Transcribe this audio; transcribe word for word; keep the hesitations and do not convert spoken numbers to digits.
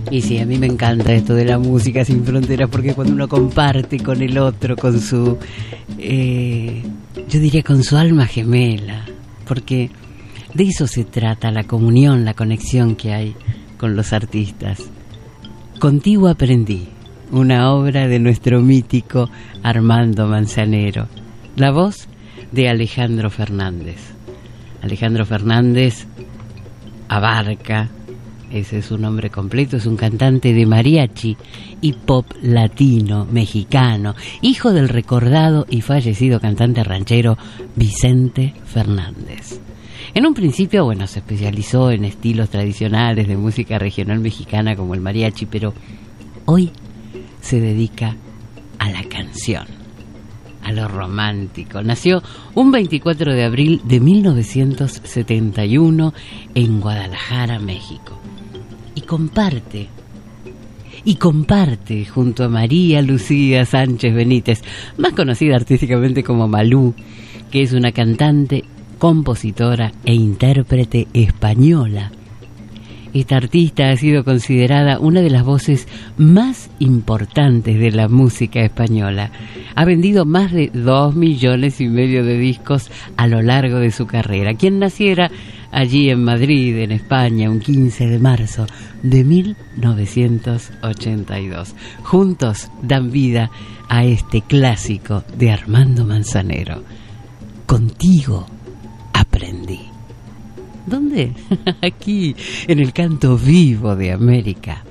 Y sí, a mí me encanta esto de la música sin fronteras, porque cuando uno comparte con el otro, con su, eh, yo diría con su alma gemela, porque de eso se trata, la comunión, la conexión que hay con los artistas. Contigo aprendí, una obra de nuestro mítico Armando Manzanero, la voz de Alejandro Fernández. Alejandro Fernández abarca, ese es su nombre completo, es un cantante de mariachi y pop latino, mexicano, hijo del recordado y fallecido cantante ranchero Vicente Fernández. En un principio, bueno, se especializó en estilos tradicionales de música regional mexicana como el mariachi, pero hoy se dedica a la canción, a lo romántico. Nació un veinticuatro de abril de mil novecientos setenta y uno en Guadalajara, México. Y comparte, y comparte junto a María Lucía Sánchez Benítez, más conocida artísticamente como Malú, que es una cantante, compositora e intérprete española. Esta artista ha sido considerada una de las voces más importantes de la música española. Ha vendido más de dos millones y medio de discos a lo largo de su carrera. Quien naciera allí en Madrid, en España, un quince de marzo de mil novecientos ochenta y dos. Juntos dan vida a este clásico de Armando Manzanero. Contigo aprendí. ¿Dónde? Aquí, en el canto vivo de América.